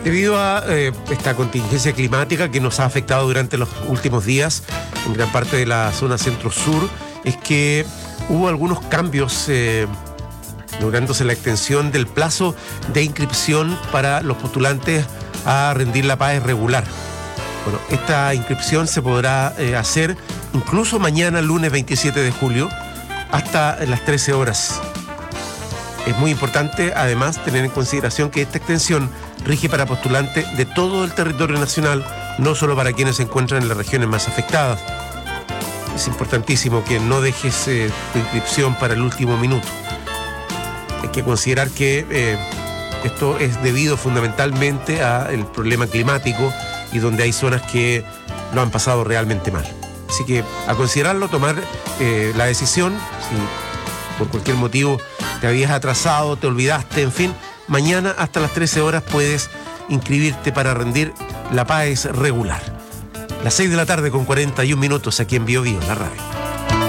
Debido a esta contingencia climática que nos ha afectado durante los últimos días en gran parte de la zona centro-sur, es que hubo algunos cambios lográndose la extensión del plazo de inscripción para los postulantes a rendir la PAES regular. Bueno, esta inscripción se podrá hacer incluso mañana, lunes 27 de julio, hasta las 13 horas. Es muy importante, además, tener en consideración que esta extensión rige para postulantes de todo el territorio nacional, no solo para quienes se encuentran en las regiones más afectadas. Es importantísimo que no dejes tu inscripción para el último minuto. Hay que considerar que esto es debido fundamentalmente al problema climático y donde hay zonas que lo han pasado realmente mal. Así que a considerarlo, tomar la decisión, si por cualquier motivo te habías atrasado, te olvidaste, en fin, mañana hasta las 13 horas puedes inscribirte para rendir la PAES regular. Las 6 de la tarde con 41 minutos aquí en Bio Bio, la radio.